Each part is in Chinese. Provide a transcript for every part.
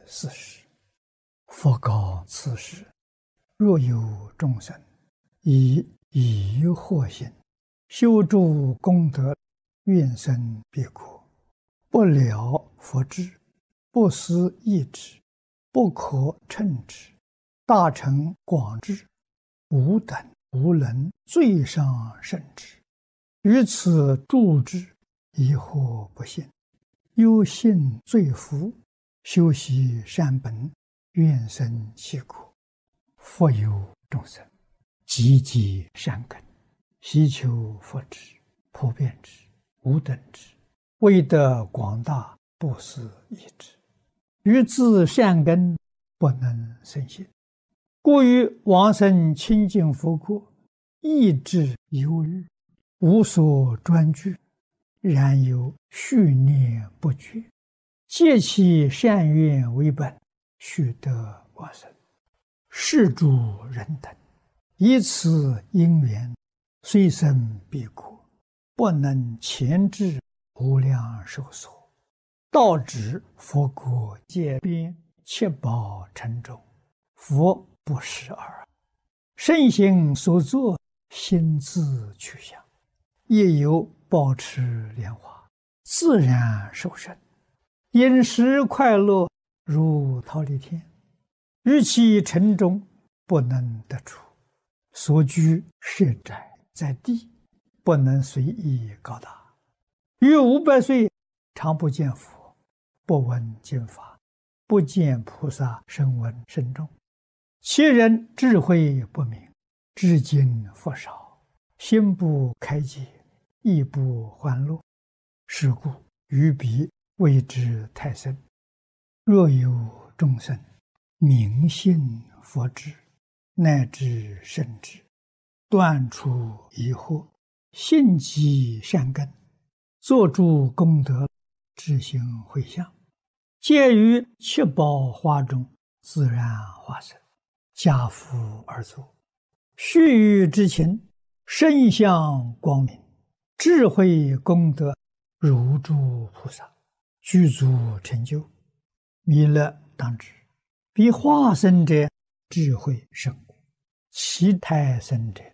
40。佛告此时：若有众生以疑惑心修诸功德，愿生彼国，不了佛智，不思议之，不可称之，大乘广智，吾等无能最上甚之。于此助之，疑惑不信，忧信罪福，修习善本，愿生其国。复有众生积极善根，希求佛智，普遍之，无等之，为得广大，不思议之，于自善根不能生信，故于往生清净佛国，意志忧虑，无所专具，然有续念不绝，借其善愿为本，须得往生。是诸人等以此因缘，虽生彼国，不能前至无量寿所，到指佛国界边，七宝城中，佛不识耳。圣行所作，心自去向，亦有保持莲花，自然受生，饮食快乐，如忉利天。于其城中不能得出，所居设宅在地，不能随意高大。于500岁常不见佛，不闻经法，不见菩萨声闻甚众。其人智慧不明，至今佛少，心不开解，亦不欢乐。是故于彼谓之太深。若有众生明信佛智，乃至圣智，断除疑惑，信积善根，作诸功德，志行回向，皆于七宝花中自然化身，家福而作，须臾之情，身相光明，智慧功德如诸菩萨，具足成就。弥勒当知，彼化身者智慧甚广，其胎生者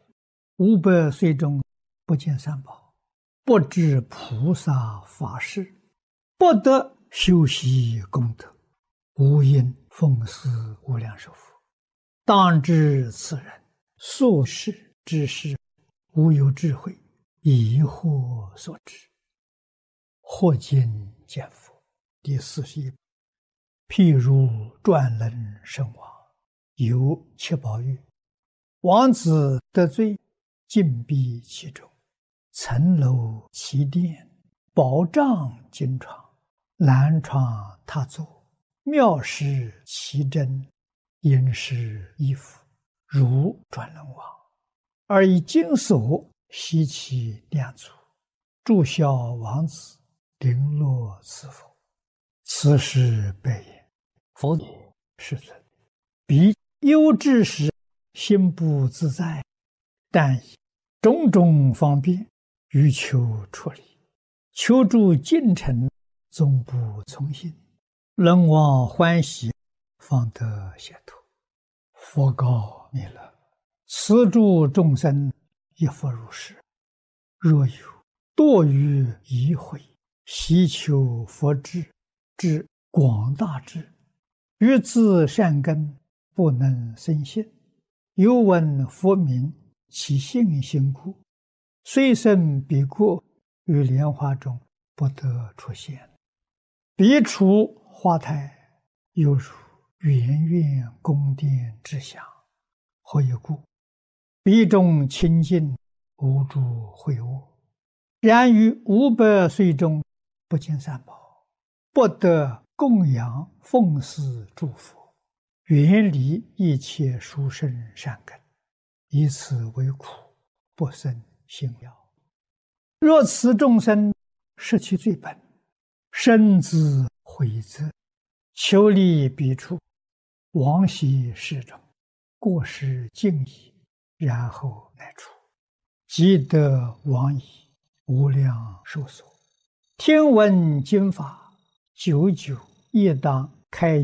500岁中不见三宝，不知菩萨法事，不得修习功德，无因奉祀无量寿佛。当知此人所事之事，无有智慧，疑惑所致。或今见佛第41。譬如转轮圣王，有七宝玉，王子得罪，禁闭其中，层楼其殿，宝帐金床，蓝床榻座，妙饰其珍，殷实衣服，如转轮王，而以金锁悉其两足，祝孝王子，绫罗赐佛。此时白言：佛也，世尊，彼忧之时，心不自在，但以种种方便，欲求出离，求助进程，总不从心，人望欢喜，方得解脱。佛告弥勒：此诸众生亦复如是。若有堕于疑慧，希求佛智，至广大智，于自善根，不能生信，犹闻佛名，其信心故，虽生彼国，于莲花中不得出现。彼处花台，犹如圆圆宫殿之祥。何以故？彼中清净，无诸秽恶。然于500岁中，不见三宝，不得供养奉祀诸佛，远离一切殊胜善根，以此为苦，不生信要。若此众生失其罪本，深自悔责，求离彼处，往昔世中，过失尽已，然后乃出，即得往矣，无量寿所。听闻经法，久久亦当开